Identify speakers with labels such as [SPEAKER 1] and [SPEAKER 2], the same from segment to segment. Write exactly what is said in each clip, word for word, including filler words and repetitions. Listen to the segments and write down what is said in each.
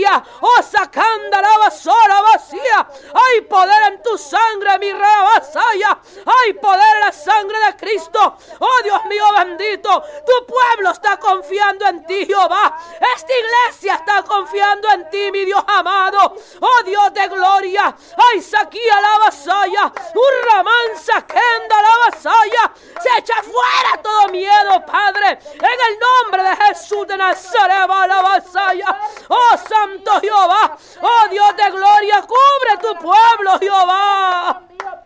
[SPEAKER 1] gloria. Oh, sacanda la basura vacía. Hay poder en tu sangre, mi rey vasalla. Hay poder en la sangre de Cristo. Oh, Dios mío bendito. Tu pueblo está confiando en ti, Jehová. Esta iglesia está confiando en ti, mi Dios amado. Oh, Dios de gloria. Ay, saquía la vasalla. Un ramán saquenda la vasalla. Se echa fuera todo miedo, Padre. En el nombre de Jesús de Nazaret va la vasalla. Oh, santo Jehová. Oh, Dios de gloria. Cubre tu pueblo, Jehová.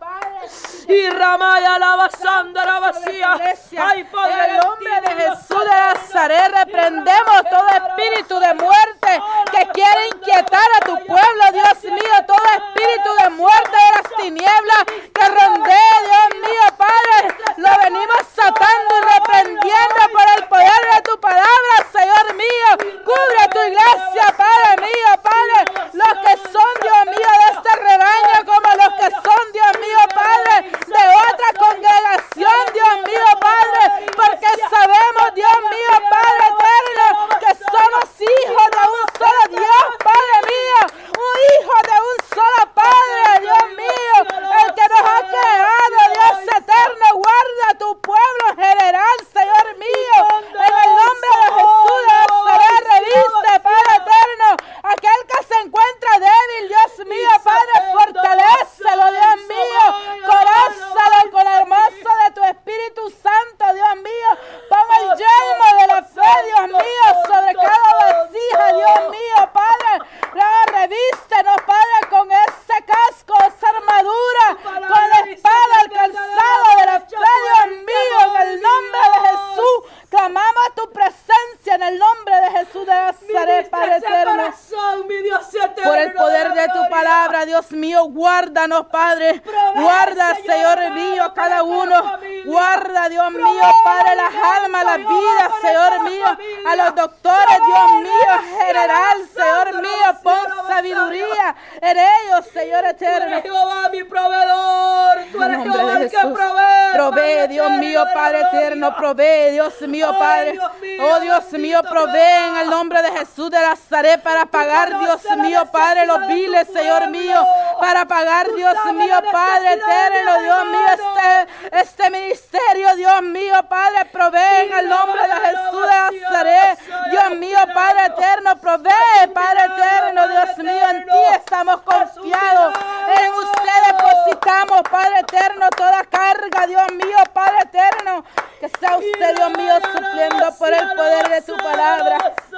[SPEAKER 1] Y Ramaya la basanda la vacía. Hay poder
[SPEAKER 2] en el nombre de Jesús de Nazaret. Reprendemos todo espíritu de muerte que quiere inquietar a tu pueblo, Dios mío. Todo espíritu de muerte de las tinieblas que rondea, Dios mío, Padre. Lo venimos atando y reprendiendo por el poder de tu palabra, Señor mío. Cubre tu iglesia, Padre mío, Padre. Los que son, Dios mío, de este rebaño, como los que son, Dios mío, Padre, de otra congregación, Dios mío, Padre, porque sabemos, Dios mío, Padre eterno, que somos hijos de un solo Dios, Padre mío, un hijo de un solo Padre, Dios mío, el que nos ha creado, Dios eterno. Guarda tu pueblo en general, Señor mío, en el nombre de Jesús de Nazaret. Reviste, Padre eterno, aquel que se encuentra débil, Dios mío, Padre, fortalécelo, Dios mío, corózalo con el hermoso de tu Espíritu Santo, Dios mío. Pon el yelmo de la fe, Dios mío, sobre cada vasija, Dios mío, Padre. Revístenos, Padre, con ese casco, esa armadura, con la espada, el calzado de la fe, Dios mío, en el nombre de Jesús. Clamamos tu presencia en el nombre de Jesús de Nazaret, Padre eterno. Por el poder de tu palabra, Dios mío, guárdanos, Padre. Guarda, Señor mío, cada uno. Guarda, Dios mío, Padre, las almas, las vidas, Señor mío. A los doctores, Dios mío, en general, Señor mío, pon sabiduría en ellos, Señor eterno.
[SPEAKER 1] Tú eres Jehová, mi proveedor. Tú eres Jehová el que provee.
[SPEAKER 2] Provee, Dios mío, Padre eterno. Provee, Dios mío, Padre. Oh, Dios mío, provee en el nombre de Jesús de Nazaret para pagar, Dios mío, Padre, los biles, Señor mío. Para pagar, Dios mío, Padre eterno, Dios mío, este, este ministerio, Dios mío, Padre, provee en el nombre de Jesús de Nazaret. Dios mío, Padre eterno, provee, Padre eterno, Dios mío, en ti estamos confiados. En usted depositamos, Padre eterno, toda carga, Dios mío, Padre eterno. Que sea usted, Dios mío, supliendo por el poder de tu palabra.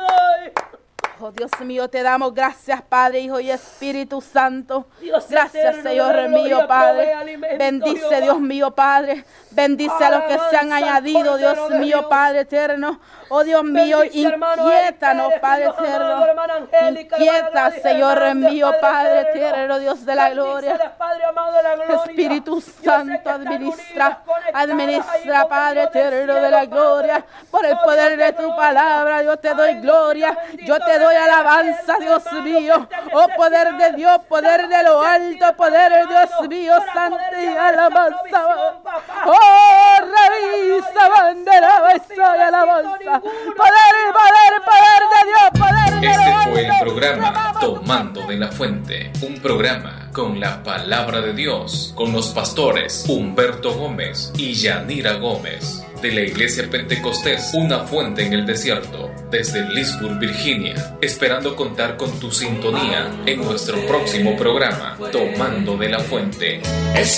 [SPEAKER 2] Oh, Dios mío, te damos gracias, Padre, Hijo y Espíritu Santo. Gracias, Señor mío, Padre. Bendice, Dios mío, Padre. Bendice a los que se han añadido, Dios mío, Padre eterno. Oh, Dios mío, inquiétanos, Padre eterno. Inquieta, Señor mío, Padre eterno, Dios de la gloria. Espíritu Santo, administra, administra, Padre eterno de la gloria. Por el poder de tu palabra, yo te doy gloria. Yo te doy alabanza, Dios mío. Oh, poder de Dios, poder de lo alto, poder de Dios mío, santo y alabanza. Oh, revisa, bandera, beso y alabanza. Poder, poder, poder de Dios, poder de
[SPEAKER 3] Este
[SPEAKER 2] lo alto.
[SPEAKER 3] fue el programa Tomando de la Fuente, un programa con la palabra de Dios, con los pastores Humberto Gómez y Yanira Gómez, de la Iglesia Pentecostés Una Fuente en el Desierto, desde Leesburg, Virginia, esperando contar con tu sintonía en nuestro próximo programa, Tomando de la Fuente.